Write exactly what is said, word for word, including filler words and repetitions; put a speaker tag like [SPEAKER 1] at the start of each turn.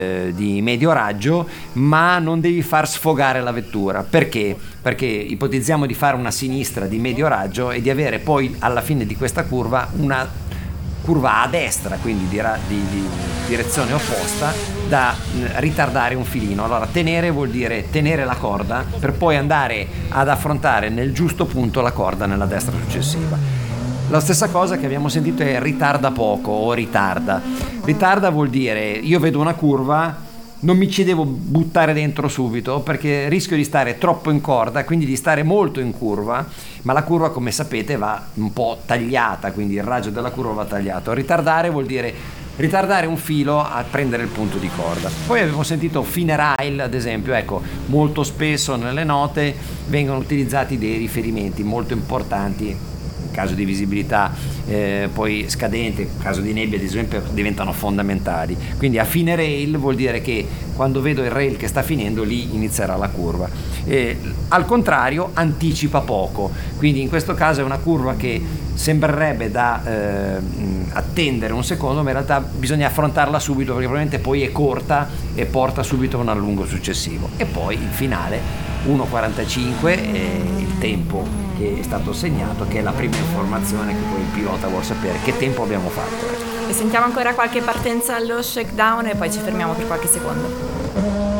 [SPEAKER 1] eh, di medio raggio, ma non devi far sfogare la vettura. Perché? Perché ipotizziamo di fare una sinistra di medio raggio e di avere poi alla fine di questa curva una curva a destra, quindi di, ra- di, di direzione opposta, da ritardare un filino. Allora tenere vuol dire tenere la corda per poi andare ad affrontare nel giusto punto la corda nella destra successiva. La stessa cosa che abbiamo sentito è ritarda poco o ritarda. Ritarda vuol dire io vedo una curva, non mi ci devo buttare dentro subito perché rischio di stare troppo in corda, quindi di stare molto in curva, ma la curva, come sapete, va un po' tagliata, quindi il raggio della curva va tagliato. Ritardare vuol dire ritardare un filo a prendere il punto di corda. Poi abbiamo sentito fine rail, ad esempio. Ecco, molto spesso nelle note vengono utilizzati dei riferimenti molto importanti. In caso di visibilità eh, poi scadente, in caso di nebbia ad esempio, diventano fondamentali. Quindi a fine rail vuol dire che quando vedo il rail che sta finendo, lì inizierà la curva. E, al contrario, anticipa poco, quindi in questo caso è una curva che sembrerebbe da eh, attendere un secondo, ma in realtà bisogna affrontarla subito perché probabilmente poi è corta e porta subito a un allungo successivo. E poi il finale uno quarantacinque è il tempo che è stato segnato, che è la prima informazione che poi il pilota vuole sapere che tempo abbiamo fatto.
[SPEAKER 2] E sentiamo ancora qualche partenza allo shakedown e poi ci fermiamo per qualche secondo.